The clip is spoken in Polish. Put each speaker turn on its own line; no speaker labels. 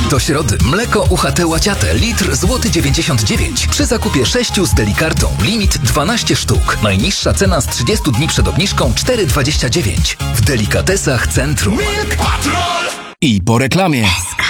Do środy mleko UHT Łaciate litr złoty 99 przy zakupie 6 z Delikartą. Limit 12 sztuk. Najniższa cena z 30 dni przed obniżką 4,29. W Delikatesach Centrum.
Milk Patrol!
I po reklamie.